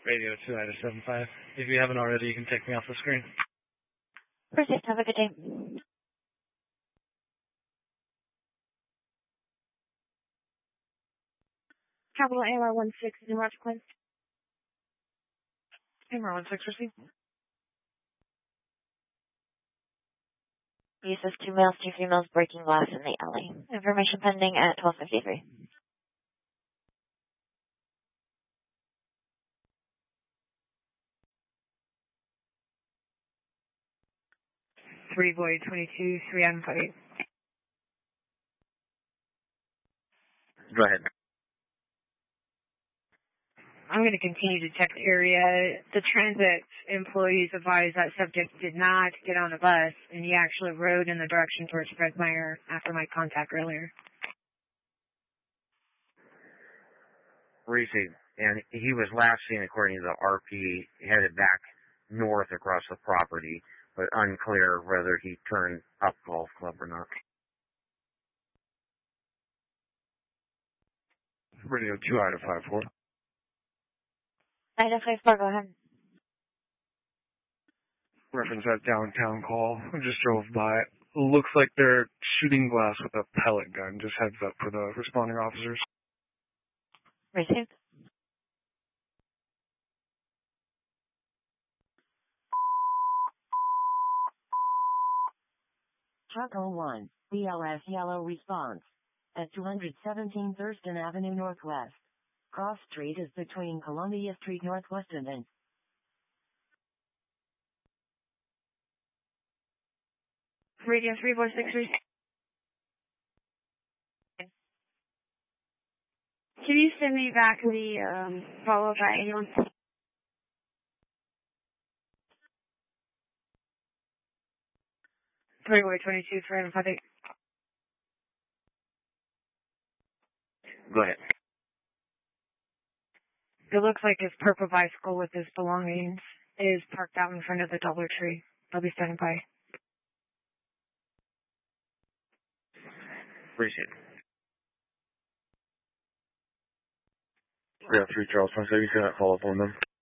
Radio 2 Ida 75. If you haven't already, you can take me off the screen. Persist. Have a good day. Capital AMR 16 in Roger Quinn. AMR 16, receive. Use of 2 males, 2 females breaking glass in the alley. Information pending at 12:53. Three Boy 22, 3 Adam 58. Go ahead. I'm going to continue to check the area. The transit employees advised that subject did not get on a bus, and he actually rode in the direction towards Fred Meyer after my contact earlier. Receive. And he was last seen, according to the RP, headed back north across the property, but unclear whether he turned up Golf Club or not. Radio 2 Ida 54. Ida 54, go ahead. Reference that downtown call. I just drove by. Looks like they're shooting glass with a pellet gun. Just heads up for the responding officers. Received. Truck 01, BLS Yellow response. At 217 Thurston Avenue Northwest. Cross Street is between Columbia Street Northwest and Radio 3 Boy 6 3. Can you send me back the follow-up at 81? Freeway 22, 3 Adam 58. Go ahead. It looks like his purple bicycle with his belongings is parked out in front of the Dollar Tree. I'll be standing by. Appreciate it. Radio 3 Charles, can you send that follow-up on them?